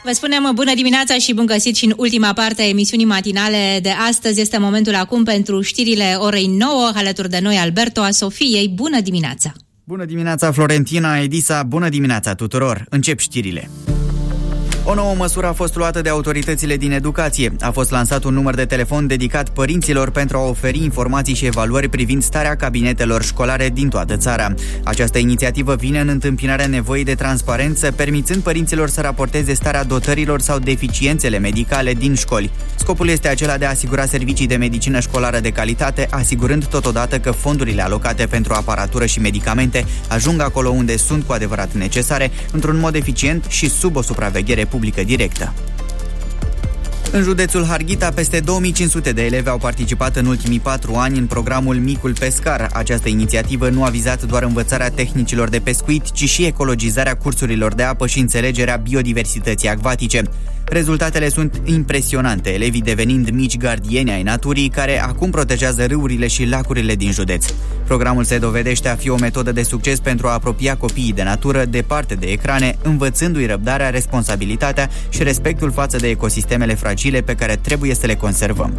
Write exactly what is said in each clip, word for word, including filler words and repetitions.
Vă spunem bună dimineața și bun găsit și în ultima parte a emisiunii matinale de astăzi. Este momentul acum pentru știrile orei nouă. Alături de noi Alberto a Sofiei. Bună dimineața! Bună dimineața, Florentina, Edisa, bună dimineața tuturor! Încep știrile. O nouă măsură a fost luată de autoritățile din educație. A fost lansat un număr de telefon dedicat părinților pentru a oferi informații și evaluări privind starea cabinetelor școlare din toată țara. Această inițiativă vine în întâmpinarea nevoii de transparență, permițând părinților să raporteze starea dotărilor sau deficiențele medicale din școli. Scopul este acela de a asigura servicii de medicină școlară de calitate, asigurând totodată că fondurile alocate pentru aparatură și medicamente ajung acolo unde sunt cu adevărat necesare, într-un mod eficient și sub o supraveghere publică directă. În județul Harghita, peste două mii cinci sute de elevi au participat în ultimii patru ani în programul Micul Pescar. Această inițiativă nu a vizat doar învățarea tehnicilor de pescuit, ci și ecologizarea cursurilor de apă și înțelegerea biodiversității acvatice. Rezultatele sunt impresionante, elevii devenind mici gardieni ai naturii care acum protejează râurile și lacurile din județ. Programul se dovedește a fi o metodă de succes pentru a apropia copiii de natură, departe de ecrane, învățându-i răbdarea, responsabilitatea și respectul față de ecosistemele fragile pe care trebuie să le conservăm.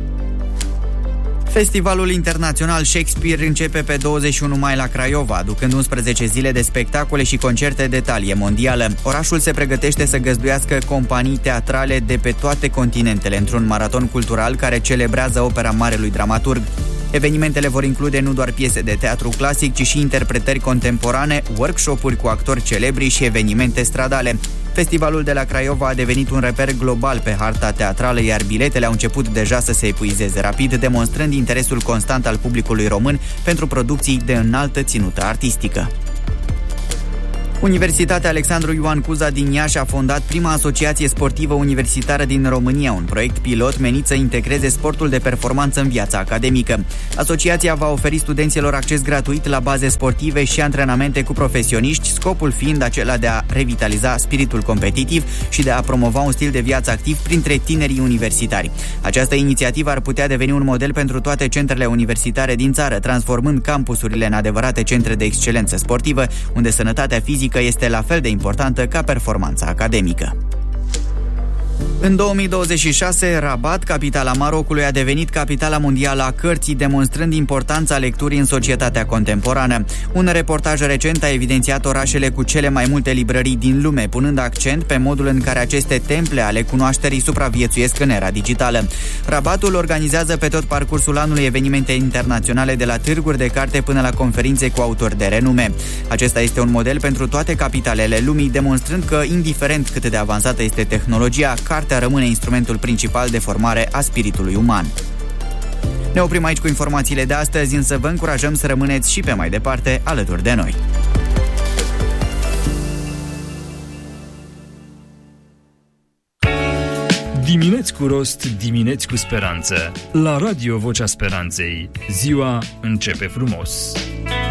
Festivalul Internațional Shakespeare începe pe douăzeci și unu mai la Craiova, aducând unsprezece zile de spectacole și concerte de talie mondială. Orașul se pregătește să găzduiască companii teatrale de pe toate continentele într-un maraton cultural care celebrează opera marelui dramaturg. Evenimentele vor include nu doar piese de teatru clasic, ci și interpretări contemporane, workshop-uri cu actori celebri și evenimente stradale. Festivalul de la Craiova a devenit un reper global pe harta teatrală, iar biletele au început deja să se epuizeze rapid, demonstrând interesul constant al publicului român pentru producții de înaltă ținută artistică. Universitatea Alexandru Ioan Cuza din Iași a fondat prima asociație sportivă universitară din România, un proiect pilot menit să integreze sportul de performanță în viața academică. Asociația va oferi studenților acces gratuit la baze sportive și antrenamente cu profesioniști, scopul fiind acela de a revitaliza spiritul competitiv și de a promova un stil de viață activ printre tinerii universitari. Această inițiativă ar putea deveni un model pentru toate centrele universitare din țară, transformând campusurile în adevărate centre de excelență sportivă, unde sănătatea fizică este la fel de importantă ca performanța academică. În două mii douăzeci și șase, Rabat, capitala Marocului, a devenit capitala mondială a cărții, demonstrând importanța lecturii în societatea contemporană. Un reportaj recent a evidențiat orașele cu cele mai multe librării din lume, punând accent pe modul în care aceste temple ale cunoașterii supraviețuiesc în era digitală. Rabatul organizează pe tot parcursul anului evenimente internaționale, de la târguri de carte până la conferințe cu autori de renume. Acesta este un model pentru toate capitalele lumii, demonstrând că, indiferent cât de avansată este tehnologia, cartea rămâne instrumentul principal de formare a spiritului uman. Ne oprim aici cu informațiile de astăzi, însă vă încurajăm să rămâneți și pe mai departe alături de noi. Dimineți cu rost, dimineți cu speranță. La Radio Vocea Speranței, ziua începe frumos.